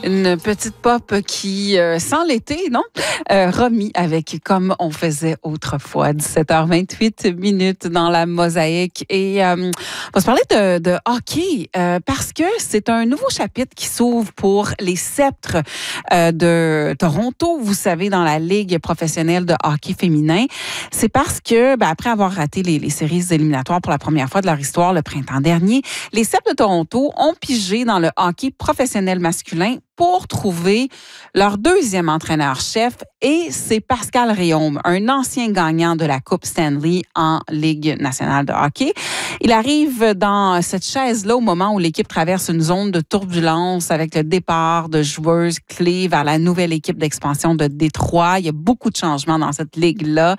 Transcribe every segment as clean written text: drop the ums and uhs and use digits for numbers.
Une petite pop qui sent l'été, non? Remis avec Comme on faisait autrefois, 17h28 dans la mosaïque. Et on va se parler de hockey parce que c'est un nouveau chapitre qui s'ouvre pour les Sceptres de Toronto, vous savez, dans la Ligue professionnelle de hockey féminin. C'est parce que, après avoir raté les séries éliminatoires pour la première fois de leur histoire le printemps dernier, les Sceptres de Toronto ont pigé dans le hockey professionnel masculin pour trouver leur deuxième entraîneur-chef, et c'est Pascal Réaume, un ancien gagnant de la Coupe Stanley en Ligue nationale de hockey. Il arrive dans cette chaise-là au moment où l'équipe traverse une zone de turbulence avec le départ de joueuses clés vers la nouvelle équipe d'expansion de Détroit. Il y a beaucoup de changements dans cette ligue-là.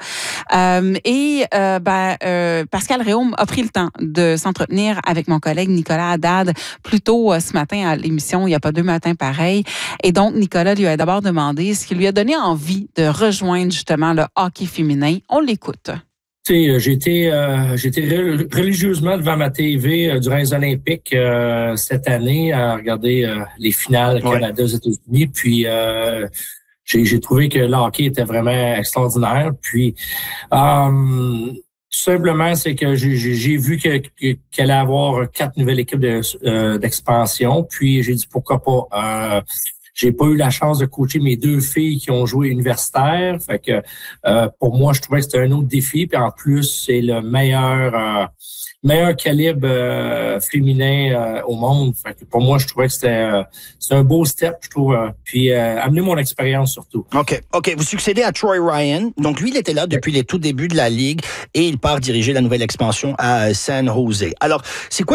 Pascal Réaume a pris le temps de s'entretenir avec mon collègue Nicolas Haddad plus tôt ce matin à l'émission. Il n'y a pas deux matins pareils. Et donc, Nicolas lui a d'abord demandé ce qui lui a donné envie de rejoindre justement le hockey féminin. On l'écoute. J'étais religieusement devant ma TV durant les Olympiques cette année à regarder les finales Canada aux États-Unis. Puis j'ai trouvé que le hockey était vraiment extraordinaire. Puis tout simplement, c'est que j'ai vu qu'elle allait avoir 4 nouvelles équipes d'expansion. Puis j'ai dit pourquoi pas. J'ai pas eu la chance de coacher mes 2 filles qui ont joué universitaire. Fait que pour moi, je trouvais que c'était un autre défi. Puis en plus, c'est le meilleur calibre féminin au monde. Fait que pour moi, je trouvais que c'était un beau step, je trouve. Puis amener mon expérience surtout. OK. Vous succédez à Troy Ryan. Donc lui, il était là depuis les tout débuts de la Ligue et il part diriger la nouvelle expansion à San Jose. Alors, c'est quoi